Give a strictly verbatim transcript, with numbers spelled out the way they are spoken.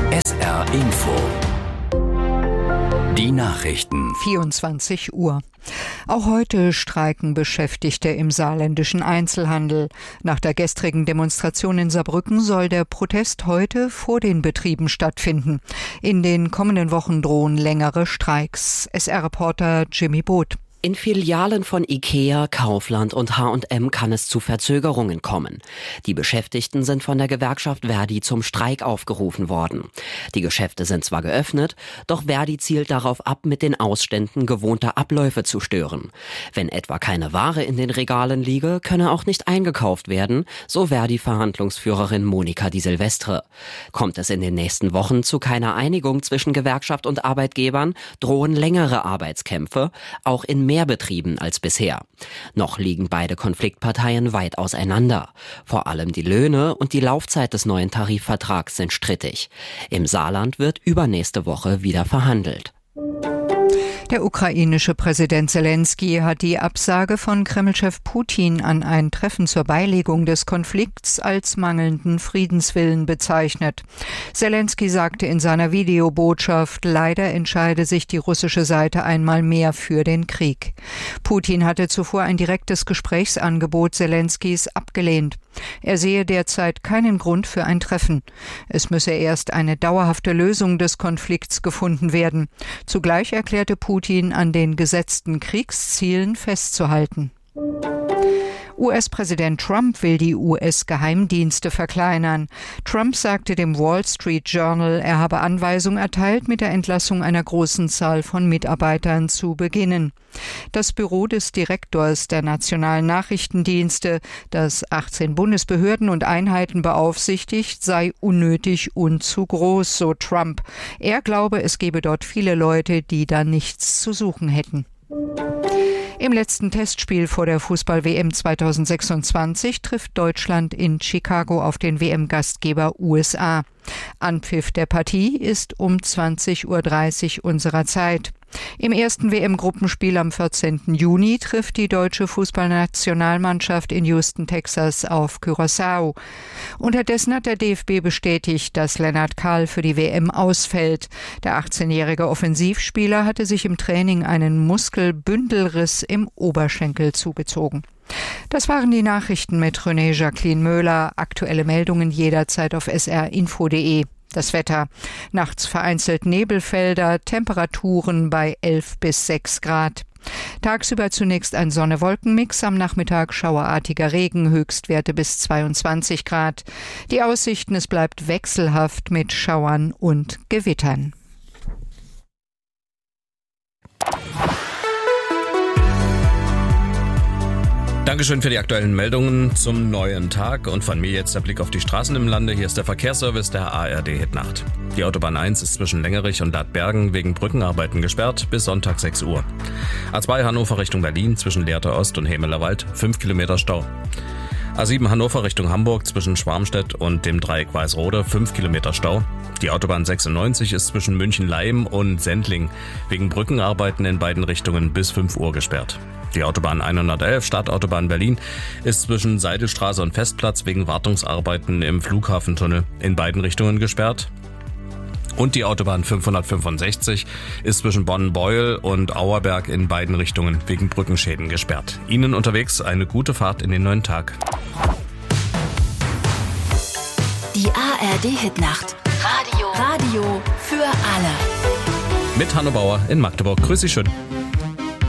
S R Info. Die Nachrichten. vierundzwanzig Uhr. Auch heute streiken Beschäftigte im saarländischen Einzelhandel. Nach der gestrigen Demonstration in Saarbrücken soll der Protest heute vor den Betrieben stattfinden. In den kommenden Wochen drohen längere Streiks. S R-Reporter Jimmy Boot. In Filialen von Ikea, Kaufland und H und M kann es zu Verzögerungen kommen. Die Beschäftigten sind von der Gewerkschaft Verdi zum Streik aufgerufen worden. Die Geschäfte sind zwar geöffnet, doch Verdi zielt darauf ab, mit den Ausständen gewohnte Abläufe zu stören. Wenn etwa keine Ware in den Regalen liege, könne auch nicht eingekauft werden, so Verdi-Verhandlungsführerin Monika Di Silvestre. Kommt es in den nächsten Wochen zu keiner Einigung zwischen Gewerkschaft und Arbeitgebern, drohen längere Arbeitskämpfe, auch in mehr Betrieben als bisher. Noch liegen beide Konfliktparteien weit auseinander. Vor allem die Löhne und die Laufzeit des neuen Tarifvertrags sind strittig. Im Saarland wird übernächste Woche wieder verhandelt. Der ukrainische Präsident Selensky hat die Absage von Kremlchef Putin an ein Treffen zur Beilegung des Konflikts als mangelnden Friedenswillen bezeichnet. Selensky sagte in seiner Videobotschaft, leider entscheide sich die russische Seite einmal mehr für den Krieg. Putin hatte zuvor ein direktes Gesprächsangebot Selenskys abgelehnt. Er sehe derzeit keinen Grund für ein Treffen. Es müsse erst eine dauerhafte Lösung des Konflikts gefunden werden. Zugleich erklärte Putin, an den gesetzten Kriegszielen festzuhalten. U S-Präsident Trump will die U S-Geheimdienste verkleinern. Trump sagte dem Wall Street Journal, er habe Anweisung erteilt, mit der Entlassung einer großen Zahl von Mitarbeitern zu beginnen. Das Büro des Direktors der Nationalen Nachrichtendienste, das achtzehn Bundesbehörden und Einheiten beaufsichtigt, sei unnötig und zu groß, so Trump. Er glaube, es gebe dort viele Leute, die da nichts zu suchen hätten. Im letzten Testspiel vor der Fußball-W M zweitausendsechsundzwanzig trifft Deutschland in Chicago auf den W M-Gastgeber U S A. Anpfiff der Partie ist um zwanzig Uhr dreißig unserer Zeit. Im ersten W M-Gruppenspiel am vierzehnten Juni trifft die deutsche Fußballnationalmannschaft in Houston, Texas auf Curaçao. Unterdessen hat der D F B bestätigt, dass Lennart Kahl für die W M ausfällt. Der achtzehnjährige Offensivspieler hatte sich im Training einen Muskelbündelriss im Oberschenkel zugezogen. Das waren die Nachrichten mit René Jacqueline Möhler. Aktuelle Meldungen jederzeit auf s r info punkt d e. Das Wetter. Nachts vereinzelt Nebelfelder, Temperaturen bei elf bis sechs Grad. Tagsüber zunächst ein Sonne-Wolken-Mix, am Nachmittag schauerartiger Regen, Höchstwerte bis zweiundzwanzig Grad. Die Aussichten, es bleibt wechselhaft mit Schauern und Gewittern. Dankeschön für die aktuellen Meldungen zum neuen Tag und von mir jetzt der Blick auf die Straßen im Lande. Hier ist der Verkehrsservice der A R D Hitnacht. Die Autobahn eins ist zwischen Längerich und Ladbergen wegen Brückenarbeiten gesperrt bis Sonntag sechs Uhr. A zwei Hannover Richtung Berlin zwischen Lehrte Ost und Hemelerwald fünf Kilometer Stau. A sieben Hannover Richtung Hamburg zwischen Schwarmstedt und dem Dreieck Weißrode fünf Kilometer Stau. Die Autobahn sechsundneunzig ist zwischen München-Laim und Sendling wegen Brückenarbeiten in beiden Richtungen bis fünf Uhr gesperrt. Die Autobahn hundertelf Stadtautobahn Berlin ist zwischen Seidelstraße und Festplatz wegen Wartungsarbeiten im Flughafentunnel in beiden Richtungen gesperrt. Und die Autobahn fünfhundertfünfundsechzig ist zwischen Bonn-Beuel und Auerberg in beiden Richtungen wegen Brückenschäden gesperrt. Ihnen unterwegs eine gute Fahrt in den neuen Tag. Die A R D Hitnacht. Radio. Radio für alle. Mit Hanno Bauer in Magdeburg. Grüß Sie schön.